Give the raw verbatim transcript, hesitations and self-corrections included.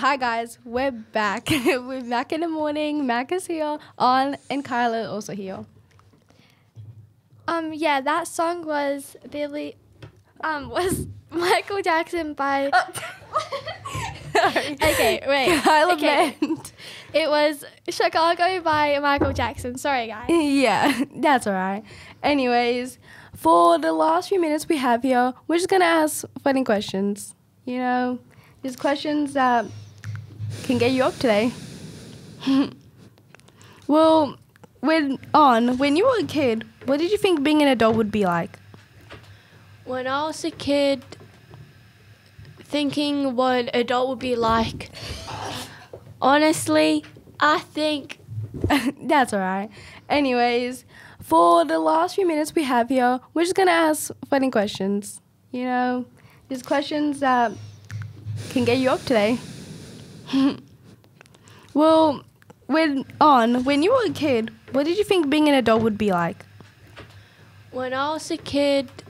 Hi guys, we're back. We're back in the morning. Mac is here, on, and Kyla also here. Um, yeah, that song was Billy, um, was Michael Jackson by. Sorry. Okay, wait. Kyla okay. meant. It was Chicago by Michael Jackson. Sorry, guys. Yeah, that's alright. Anyways, for the last few minutes we have here, we're just gonna ask funny questions. You know, just questions that can get you up today. Well, when on when you were a kid, what did you think being an adult would be like? When I was a kid, thinking what adult would be like, honestly, I think That's alright. Anyways, for the last few minutes we have here, we're just gonna ask funny questions. You know, just questions that can get you up today. Well, when on when you were a kid, what did you think being an adult would be like? when I was a kid,